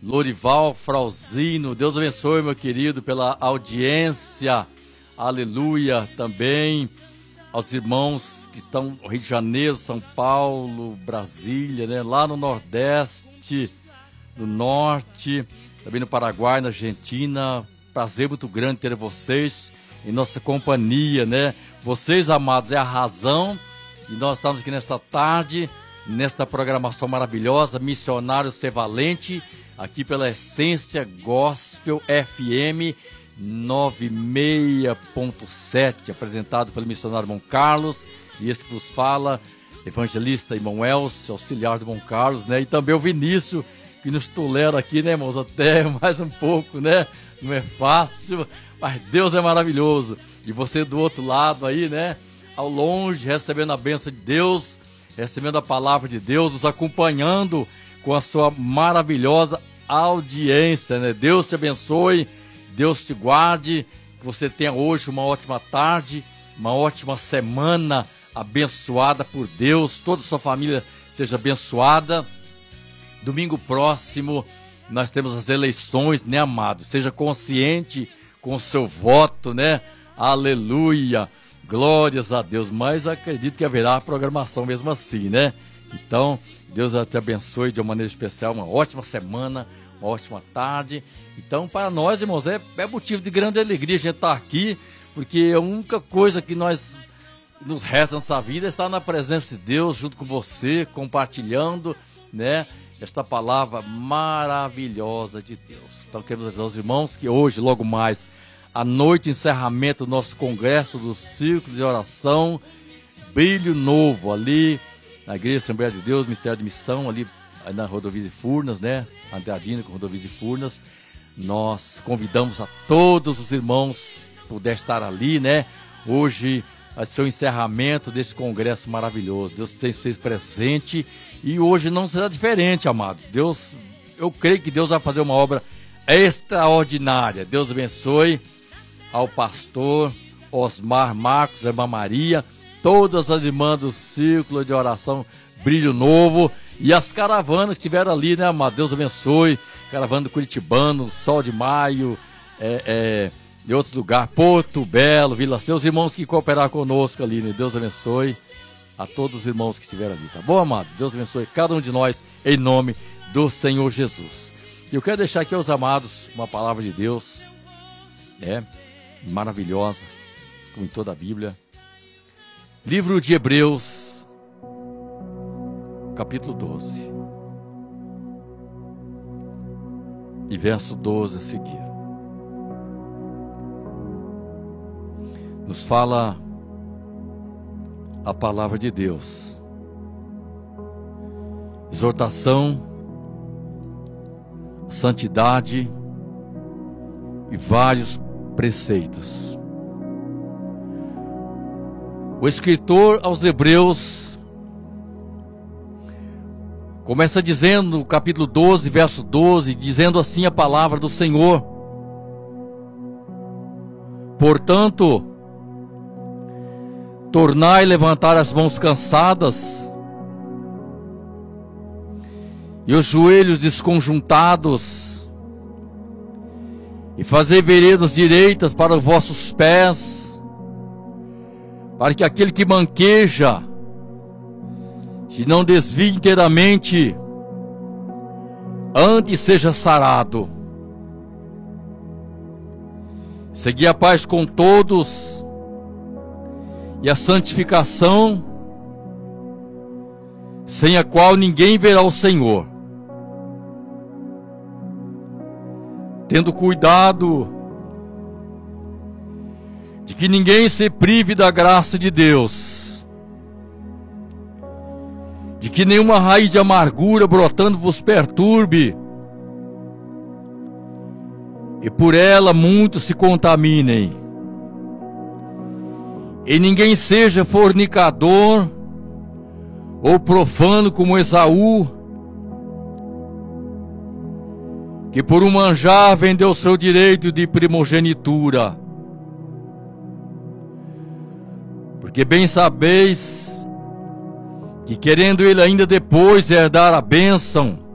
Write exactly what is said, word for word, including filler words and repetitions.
Lorival Frauzino, Deus abençoe, meu querido, pela audiência, aleluia. Também aos irmãos que estão no Rio de Janeiro, São Paulo, Brasília, né? Lá no Nordeste, no Norte, também no Paraguai, na Argentina. Prazer muito grande ter vocês em nossa companhia, né? Vocês, amados, é a razão, e nós estamos aqui nesta tarde, nesta programação maravilhosa, Missionário Ser Valente, aqui pela Essência Gospel F M noventa e seis ponto sete, apresentado pelo missionário Irmão Carlos, e esse que vos fala, evangelista Irmão Elcio, auxiliar do Irmão Carlos, né? E também o Vinícius, que nos tolera aqui, né, irmãos, até mais um pouco, né? Não é fácil, mas Deus é maravilhoso. E você do outro lado aí, né, ao longe, recebendo a bênção de Deus, recebendo a palavra de Deus, nos acompanhando com a sua maravilhosa audiência, né? Deus te abençoe, Deus te guarde, que você tenha hoje uma ótima tarde, uma ótima semana abençoada por Deus, toda a sua família seja abençoada. Domingo próximo nós temos as eleições, né, amado? Seja consciente com o seu voto, né? Aleluia, glórias a Deus. Mas acredito que haverá programação mesmo assim, né? Então, Deus te abençoe de uma maneira especial, uma ótima semana, uma ótima tarde. Então, para nós, irmãos, é, é motivo de grande alegria a gente estar aqui, porque a única coisa que nós nos resta nessa vida é estar na presença de Deus, junto com você, compartilhando, né, esta palavra maravilhosa de Deus. Então, queremos avisar os irmãos que hoje, logo mais, à noite, encerramento do nosso congresso do Círculo de Oração, Brilho Novo, ali na Igreja Assembleia de Deus, Ministério de Missão, ali na Rodovia de Furnas, né? Andradina com Rodovia de Furnas. Nós convidamos a todos os irmãos que puderem estar ali, né? Hoje vai ser o encerramento desse congresso maravilhoso. Deus tem se fez presente e hoje não será diferente, amados. Deus, eu creio que Deus vai fazer uma obra extraordinária. Deus abençoe ao pastor Osmar Marcos, a irmã Maria, todas as irmãs do Círculo de Oração Brilho Novo e as caravanas que estiveram ali, né, amado? Deus abençoe. Caravana do Curitibano, Sol de Maio, é, é, de outros lugares, Porto Belo, Vila Seus irmãos que cooperaram conosco ali, né? Deus abençoe a todos os irmãos que estiveram ali, tá bom, amados? Deus abençoe cada um de nós, em nome do Senhor Jesus. E eu quero deixar aqui aos amados uma palavra de Deus, né, maravilhosa, como em toda a Bíblia. Livro de Hebreus, capítulo doze, e verso doze a seguir. Nos fala a palavra de Deus. Exortação, santidade e vários preceitos. O escritor aos Hebreus começa dizendo, no capítulo doze, verso doze, dizendo assim a palavra do Senhor: portanto, tornai levantar as mãos cansadas e os joelhos desconjuntados, e fazei veredas direitas para os vossos pés, para que aquele que manqueja se não desvie inteiramente, antes seja sarado. Segui a paz com todos e a santificação, sem a qual ninguém verá o Senhor. Tendo cuidado de que ninguém se prive da graça de Deus, de que nenhuma raiz de amargura brotando vos perturbe, e por ela muitos se contaminem. E ninguém seja fornicador ou profano como Esaú, que por um manjar vendeu seu direito de primogenitura. Porque bem sabeis que, querendo ele ainda depois herdar a bênção,